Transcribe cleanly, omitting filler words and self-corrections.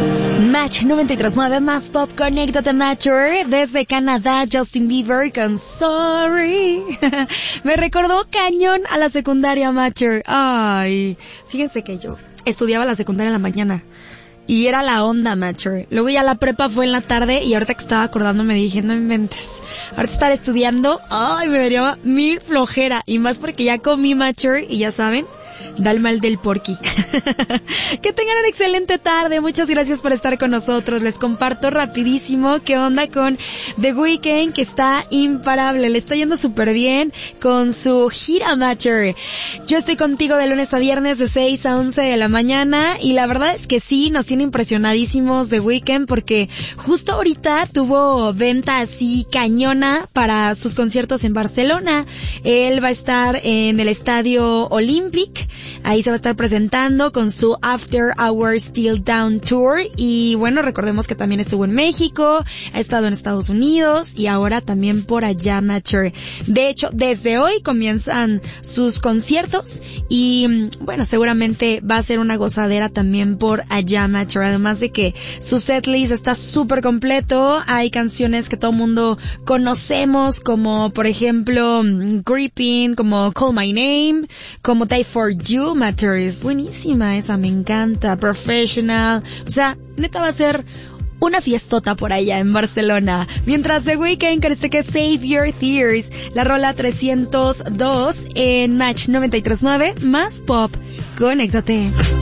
Match 93.9 más pop, conéctate Matcher. Desde Canadá, Justin Bieber con Sorry. Me recordó cañón a la secundaria Matcher. Ay, fíjense que yo estudiaba la secundaria en la mañana y era la onda Matcher. Luego ya la prepa fue en la tarde y ahorita que estaba acordando me dije, no inventes. Ahorita estar estudiando, ay, me daría mil flojera. Y más porque ya comí Matcher y ya saben, da el mal del porqui. Que tengan una excelente tarde. Muchas gracias por estar con nosotros. Les comparto rapidísimo qué onda con The Weeknd, que está imparable. Le está yendo súper bien con su gira Matcher. Yo estoy contigo de lunes a viernes de 6 a 11 de la mañana. Y la verdad es que sí, nos tiene impresionadísimos The Weeknd, porque justo ahorita tuvo venta así cañona para sus conciertos en Barcelona. Él va a estar en el Estadio Olympic. Ahí se va a estar presentando con su After Hours Still Down Tour. Y bueno, recordemos que también estuvo en México, ha estado en Estados Unidos y ahora también por allá Matcher. De hecho, desde hoy comienzan sus conciertos y bueno, seguramente va a ser una gozadera también por allá Matcher. Además de que su setlist está súper completo. Hay canciones que todo el mundo conocemos, como por ejemplo Creeping, como Call My Name, como Die For You. Matcher es buenísima, esa me encanta. Professional, o sea, neta va a ser una fiestota por allá en Barcelona. Mientras The Weeknd con este que es Save Your Tears, la rola 302 en Match 93.9 más pop. Conéctate.